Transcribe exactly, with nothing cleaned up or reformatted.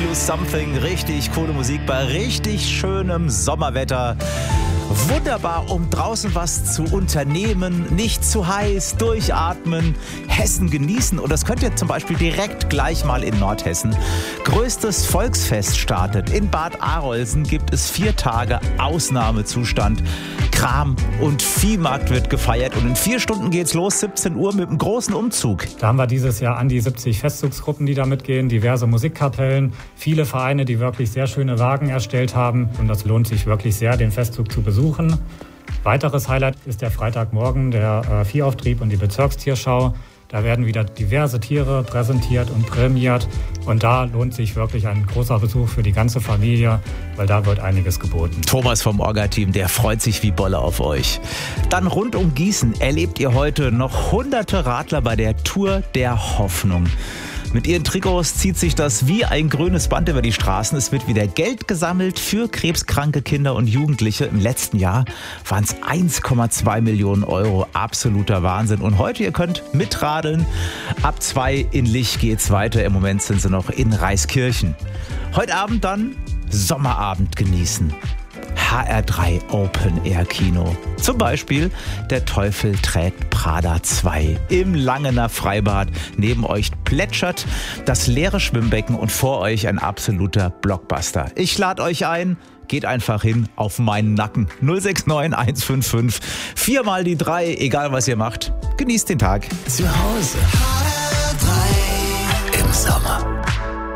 You Something. Richtig coole Musik bei richtig schönem Sommerwetter. Wunderbar, um draußen was zu unternehmen, nicht zu heiß, durchatmen, Hessen genießen. Und das könnt ihr zum Beispiel direkt gleich mal in Nordhessen. Größtes Volksfest startet. In Bad Arolsen gibt es vier Tage Ausnahmezustand. Kram- und Viehmarkt wird gefeiert. Und in vier Stunden geht's los, siebzehn Uhr, mit einem großen Umzug. Da haben wir dieses Jahr an die siebzig Festzugsgruppen, die da mitgehen, diverse Musikkapellen, viele Vereine, die wirklich sehr schöne Wagen erstellt haben. Und das lohnt sich wirklich sehr, den Festzug zu besuchen. Weiteres Highlight ist der Freitagmorgen, der äh, Viehauftrieb und die Bezirkstierschau. Da werden wieder diverse Tiere präsentiert und prämiert. Und da lohnt sich wirklich ein großer Besuch für die ganze Familie, weil da wird einiges geboten. Thomas vom Orga-Team, der freut sich wie Bolle auf euch. Dann rund um Gießen erlebt ihr heute noch hunderte Radler bei der Tour der Hoffnung. Mit ihren Trikots zieht sich das wie ein grünes Band über die Straßen. Es wird wieder Geld gesammelt für krebskranke Kinder und Jugendliche. Im letzten Jahr waren es eins Komma zwei Millionen Euro. Absoluter Wahnsinn. Und heute, ihr könnt mitradeln. Ab zwei in Lich geht's weiter. Im Moment sind sie noch in Reiskirchen. Heute Abend dann Sommerabend genießen. H R drei Open Air Kino. Zum Beispiel Der Teufel trägt Prada zwei. Im Langener Freibad. Neben euch plätschert das leere Schwimmbecken und vor euch ein absoluter Blockbuster. Ich lade euch ein. Geht einfach hin auf meinen Nacken. null sechs neun eins fünf fünf. Viermal die drei. Egal was ihr macht. Genießt den Tag. Zu Hause. H R drei im Sommer.